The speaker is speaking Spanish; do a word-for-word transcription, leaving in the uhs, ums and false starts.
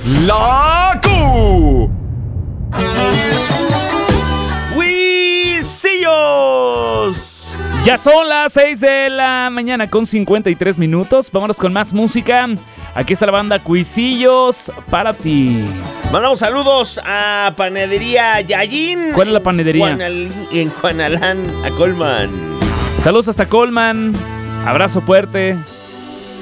La Q. ¡Wisillos! Ya son las seis de la mañana con cincuenta y tres minutos. Vámonos con más música. Aquí está la banda Cuisillos para ti. Mandamos saludos a Panadería Yayín. ¿Cuál es la panadería? Juanal, en Juanalán, a Colman. Saludos hasta Colman. Abrazo fuerte.